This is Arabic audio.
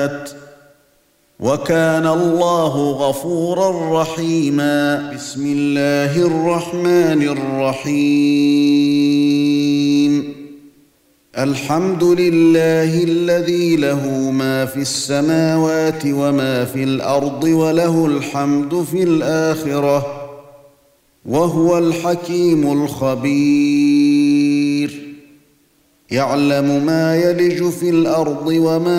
وكان الله غفورا رحيما. بسم الله الرحمن الرحيم. الحمد لله الذي له ما في السماوات وما في الأرض وله الحمد في الآخرة وهو الحكيم الخبير. يعلم ما يلج في الأرض وما